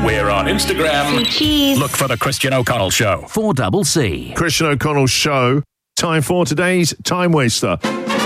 We're on Instagram. Cheese. Look for The Christian O'Connell Show. 4CC. Christian O'Connell Show. Time for today's Time Waster.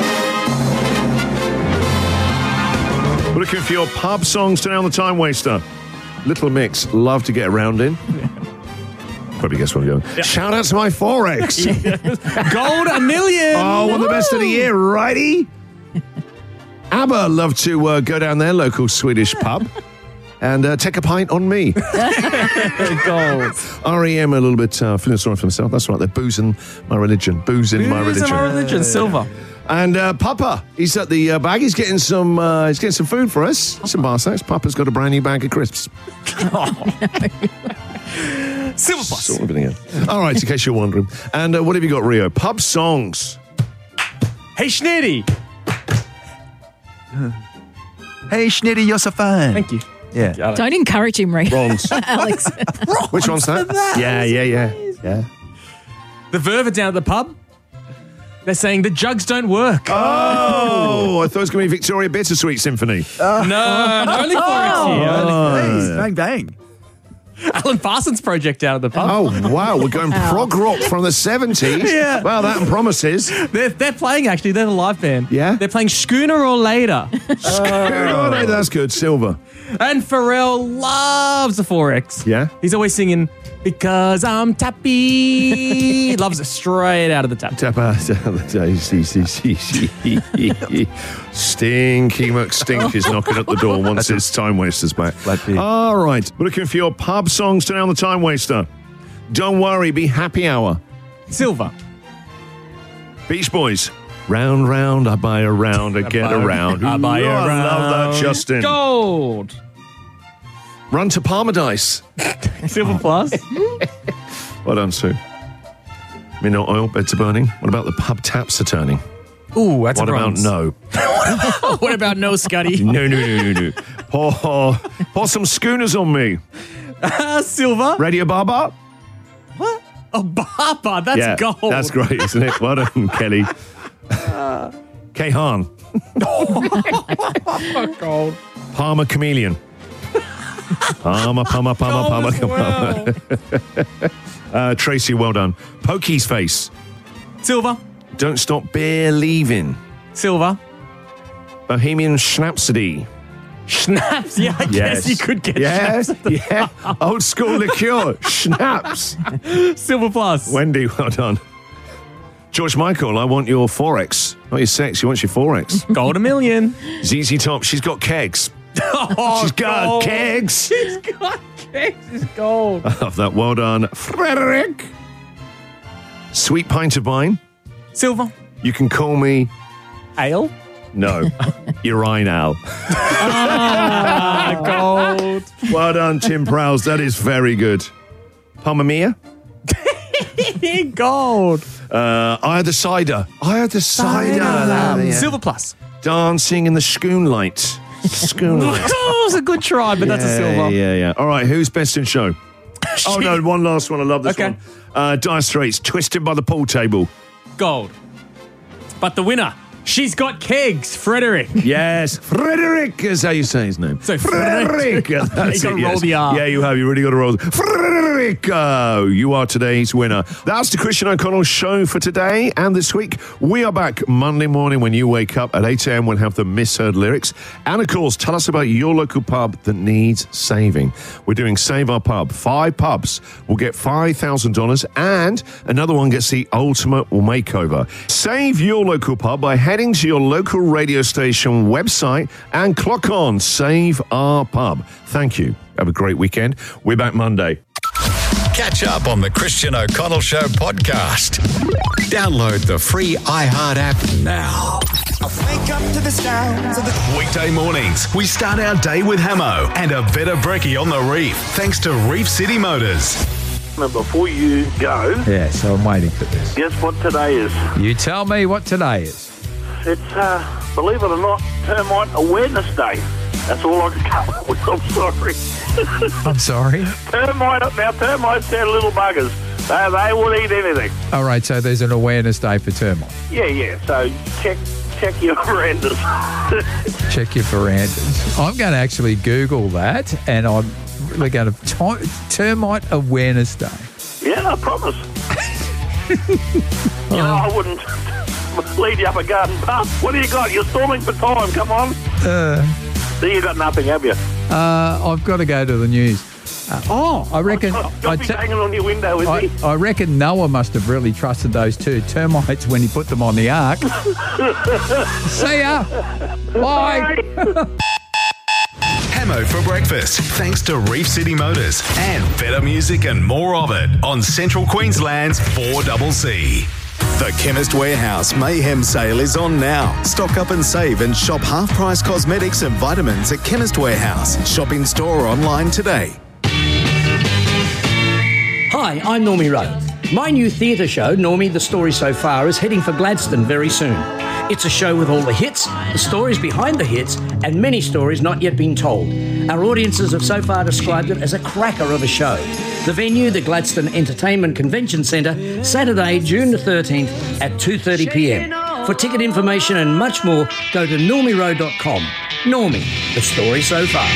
We're looking for your pub songs today on the Time Waster. Little Mix, love to get around in. Probably guess what I'm going. Yeah. Shout out to my Forex. Gold $1 million. Oh, one of the best of the year, righty? ABBA love to go down their local Swedish pub and take a pint on me. Gold. REM a little bit feeling sorry for himself. That's right, they're boozing my religion. Boozing my religion. Silver. And Papa, he's at the bag. He's getting some food for us. Some bar snacks. Papa's got a brand new bag of crisps. Silver Plus. All right, in case you're wondering. And what have you got, Rio? Pub songs. Hey, Schnitty. Hey, Schnitty, you're so fun. Thank you. Yeah. Don't encourage him, Ray. Bronze. Alex. Which one's that? Yeah. The Verve are down at the pub. They're saying the jugs don't work. Oh, I thought it was going to be Victoria Bittersweet Symphony. No, only Forex here. Please, bang, bang. Alan Parsons Project down at the pub. Oh, wow. We're going prog rock from the 70s. Yeah. Well, that promises. They're playing, actually. They're the live band. Yeah? They're playing Schooner or Later. Oh, no, that's good. Silver. And Pharrell loves the Forex. Yeah? He's always singing, Because I'm Tappy. Loves it straight out of the tap. Stinky McStink is knocking at the door once his Time Waster's back. All right. We're looking for your pub songs today on the Time Waster. Don't worry, be happy hour. Silver. Beach Boys. Round, round, I buy a round, I get around. I buy a round. I love that, Justin. Gold. Run to Parmadice. Silver Plus. Well done, Sue. Midnight oil, beds are burning. What about the pub taps are turning? Ooh, that's What a about bronze. no? What about no, Scuddy? No. Pour some schooners on me. Silver. Radio Baba? What? Oh, Baba. That's gold. That's great, isn't it? Well done, Kelly. K-Han. Gold. Palmer Chameleon. Palmer. Tracy, well done. Pokey's Face. Silver. Don't Stop Believing. Silver. Bohemian Schnapsody. Schnapps. Yeah, I guess you could get Yes, schnapps. yeah. Old school liqueur. Schnapps. Silver Plus. Wendy, well done. George Michael, I want your Forex. Not your sex, you want your Forex. Gold $1 million. ZZ Top, she's got kegs. Oh, She's got gold. kegs. She's got kegs. It's gold. I love that. Well done, Frederick. Sweet Pint of Wine. Silver. You can call me... Ale. No. Urinal. Gold. Well done, Tim Prowse. That is very good. Pomamia. Gold. Eye of the Cider. Eye of the Cider. Yeah. Silver Plus. Dancing in the Schoon Light. Schoon Light. Oh, it's a good try, but that's a silver. Yeah. All right, who's best in show? Oh, no, one last one. I love this Okay. one. Dire Straits, Twisted by the Pool Table. Gold. But the winner, she's got kegs, Frederick. Yes, Frederick is how you say his name. So Frederick. That's You gotta it, roll yes. the R. Yeah, you have. You really got to roll. Frederick, you are today's winner. That's the Christian O'Connell Show for today and this week. We are back Monday morning when you wake up at 8 a.m. We'll have the misheard lyrics. And, of course, tell us about your local pub that needs saving. We're doing Save Our Pub. 5 pubs will get $5,000 and another one gets the ultimate makeover. Save your local pub by heading to your local radio station website and clock on Save Our Pub. Thank you. Have a great weekend. We're back Monday. Catch up on the Christian O'Connell Show podcast. Download the free iHeart app now. Wake up to the sounds of the Weekday mornings, we start our day with Hamo and a bit of brekkie on the reef, thanks to Reef City Motors. Before you go, Yeah, so I'm waiting for this. guess what today is? You tell me what today is. It's, believe it or not, Termite Awareness Day. That's all I can come up with. I'm sorry. I'm sorry? Termites, they're little buggers. They will eat anything. All right, so there's an awareness day for termite. Yeah. So check your verandas. Check your verandas. I'm going to actually Google that, and I'm we're going to Termite Awareness Day. Yeah, I promise. I wouldn't lead you up a garden path. What do you got? You're storming for time. Come on. You got nothing, have you? I've got to go to the news. I reckon. You'll be hanging on your window, is he? I reckon Noah must have really trusted those two termites when he put them on the ark. See ya. Bye. Hamo for breakfast, thanks to Reef City Motors and better music and more of it on Central Queensland's 4CC. The Chemist Warehouse Mayhem Sale is on now. Stock up and save and shop half-price cosmetics and vitamins at Chemist Warehouse. Shop in store or online today. Hi, I'm Normie Rowe. My new theatre show, Normie, The Story So Far, is heading for Gladstone very soon. It's a show with all the hits, the stories behind the hits, and many stories not yet been told. Our audiences have so far described it as a cracker of a show. The venue, the Gladstone Entertainment Convention Centre, Saturday, June the 13th at 2:30 p.m. For ticket information and much more, go to normierowe.com. Normie, The Story So Far.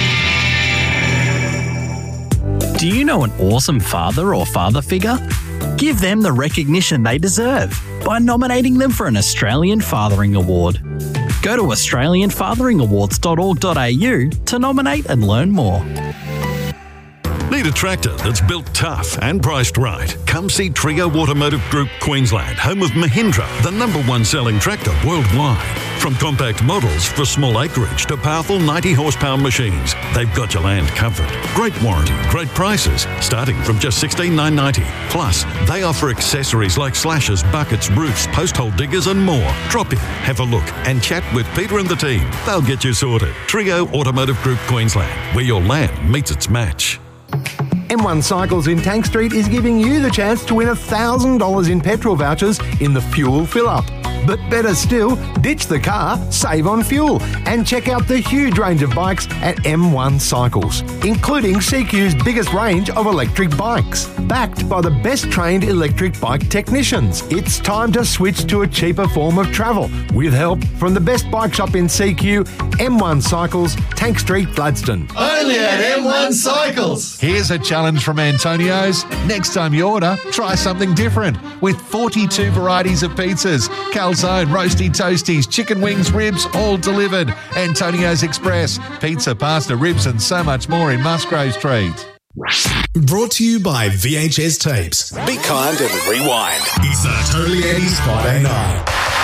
Do you know an awesome father or father figure? Give them the recognition they deserve by nominating them for an Australian Fathering Award. Go to australianfatheringawards.org.au to nominate and learn more. Need a tractor that's built tough and priced right? Come see Trio Automotive Group Queensland, home of Mahindra, the #1 selling tractor worldwide. From compact models for small acreage to powerful 90 horsepower machines, they've got your land covered. Great warranty, great prices, starting from just $16,990. Plus, they offer accessories like slashers, buckets, roofs, post hole diggers and more. Drop in, have a look and chat with Peter and the team. They'll get you sorted. Trio Automotive Group Queensland, where your land meets its match. M1 Cycles in Tank Street is giving you the chance to win $1,000 in petrol vouchers in the fuel fill-up. But better still, ditch the car, save on fuel, and check out the huge range of bikes at M1 Cycles, including CQ's biggest range of electric bikes. Backed by the best trained electric bike technicians, it's time to switch to a cheaper form of travel with help from the best bike shop in CQ, M1 Cycles, Tank Street, Gladstone. Only at M1 Cycles. Here's a challenge from Antonio's. Next time you order, try something different with 42 varieties of pizzas, calzone, roasty toasties, chicken wings, ribs, all delivered. Antonio's Express, pizza, pasta, ribs and so much more in Musgrave Street. Brought to you by VHS Tapes. Be kind and rewind. It's a Totally 80s Friday night.